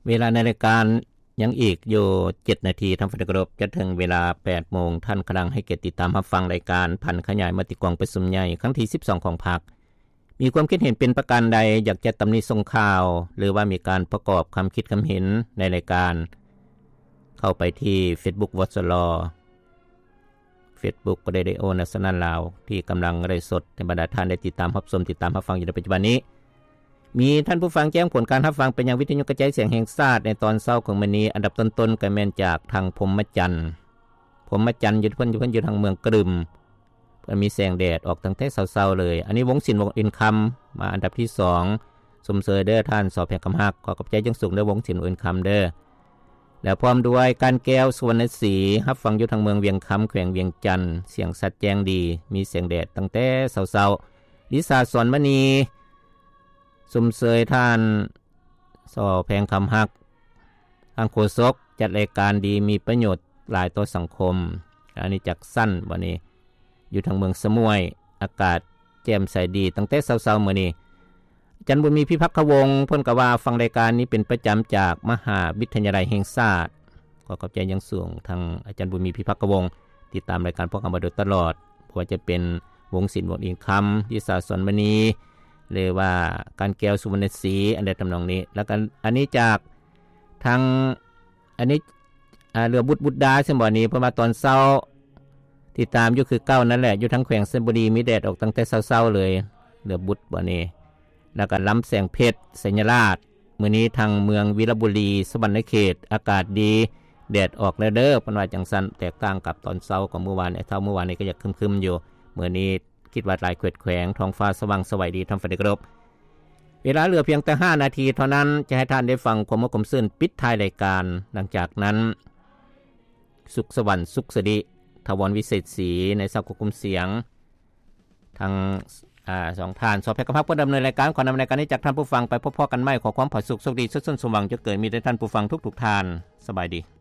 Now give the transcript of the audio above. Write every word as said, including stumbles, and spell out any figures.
เวลาในรายการยังอีกอยู่เจ็ดนาทีท่านผู้ชมจะถึงเวลา แปดโมง ท่านกำลังให้เกียรติติดตามรับฟังรายการพันขยายมติกองประชุมใหญ่ครั้งที่สิบสองของพรรคมีความคิดเห็นเป็นประการใดอยากจะตำหนิส่งข่าวหรือว่ามีการประกอบความคิดความเห็นในรายการเข้าไปที่ Facebook วสล Facebook เรดิโอนัชนัลลาวที่กำลังไลฟ์สดให้บรรดาท่านได้ติดตามรับชมติดตามรับฟังอยู่ในปัจจุบันนี้มีท่านผู้ฟังแจ้งผลการรับฟังเป็นยังวิทยุกระจายเสียงแห่งชาติในตอนเช้าของมื้อนี้อันดับต้นๆก็แม่นจากทางพรหมจันทร์พรหมจันทร์อยู่เพิ่นอยู่เพิ่นอยู่ทางเมืองกรึมเพิ่นมีแสงแดดออกตั้งแต่เช้าๆเลยอันนี้วงศิลป์วงอินคัมมาอันดับที่สองสมเสยเด้อท่านสอบแห่งคำฮักขอขอบใจจังสูงเด้อวงศิลป์วงอินคัมเด้อแล้วพร้อมด้วยการแก้วสุวรรณศรีรับฟังอยู่ทางเมืองเวียงคำแขวงเวียงจันทน์เสียงสัดแจ้งดีมีแสงแดดตั้งแต่เช้าๆลิซ่าสอนมณีสมเสยท่านสอแพงคำฮักทางโฆษกจัดรายการดีมีประโยชน์หลายต่อสังคมอันนี้จักสั้นวันนี้อยู่ทางเมืองสมุยอากาศแจ่มใสดีตั้งแต่เช้าๆมื้อนี้อาจารย์บุญมีพิพักขวงศ์เพิ่นก็ว่าฟังรายการนี้เป็นประจำจากมหาวิทยาลัยแห่งชาติขอขอบใจอย่างสูงทางอาจารย์บุญมีพิพักขวงศ์ติดตามรายการพวกเรามาโดยตลอดบ่ว่าจะเป็นวงศิลป์วงอินคัมที่สาสนมณีหรือว่าการแก้วสุวรรณศรีอันใดทำนองนี้แล้วกันอันนี้จากทางอันนี้อ่าเรือบุตรบุตรดาซึ่งบ่อนี้เพิ่นมาตอนเช้าติดตามอยู่คือเก้านั่นแหละอยู่ทั้งแขวงเสนบุรีมีแดดออกตั้งแต่เช้าๆเลยเรือบุตรบ่อนี้แล้วก็ล้ำแสงเพชรสัญราชมื้อนี้ทางเมืองวีรบุรีสวรรณเขตอากาศดีแดดออกแล้วเด้อเพิ่นว่าจังซั่นแตกต่างกับตอนเช้าของเมื่อวานไอ้เช้าเมื่อวานนี้ก็อยากครึมๆอยู่มื้อนี้คิดว่าหลายเขตแขวงท้องฟ้าสว่างสวยดีท่านผู้ชมเวลาเหลือเพียงแต่ห้านาทีเท่านั้นจะให้ท่านได้ฟังความมกมซื่นปิดท้ายรายการหลังจากนั้นสุขสวรรค์สุขสดิทวรวิเศษศรีในสักควบคุมเสียงทางอ่าสองท่านสอบแพทย์กภาพผู้ดำเนินรายการขอนำรายการนี้จากท่านผู้ฟังไปพบๆกันใหม่ขอความผาสุกโชคดีสุขสันต์สมหวังจะเกิดมีแด่ท่านผู้ฟังทุกๆท่านสบายดี